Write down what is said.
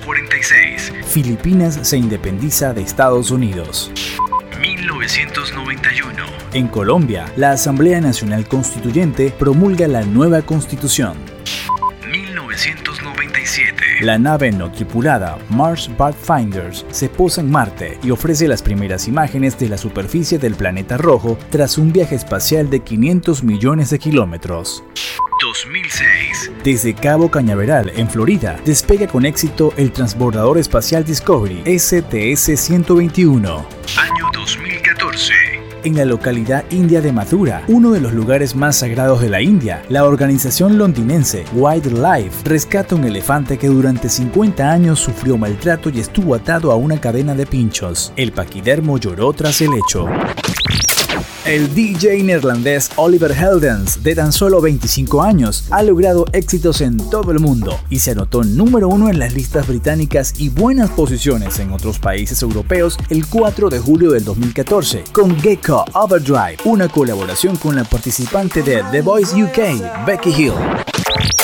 1946. Filipinas se independiza de Estados Unidos. 1991. En Colombia, la Asamblea Nacional Constituyente promulga la nueva Constitución. 1997. La nave no tripulada Mars Pathfinder se posa en Marte y ofrece las primeras imágenes de la superficie del planeta rojo tras un viaje espacial de 500 millones de kilómetros. 2006. Desde Cabo Cañaveral, en Florida, despega con éxito el transbordador espacial Discovery STS-121. Año 2014. En la localidad india de Mathura, uno de los lugares más sagrados de la India, la organización londinense Wildlife rescata un elefante que durante 50 años sufrió maltrato y estuvo atado a una cadena de pinchos. El paquidermo lloró tras el hecho. El DJ neerlandés Oliver Heldens, de tan solo 25 años, ha logrado éxitos en todo el mundo y se anotó número 1 en las listas británicas y buenas posiciones en otros países europeos el 4 de julio del 2014 con Gecko Overdrive, una colaboración con la participante de The Voice UK, Becky Hill.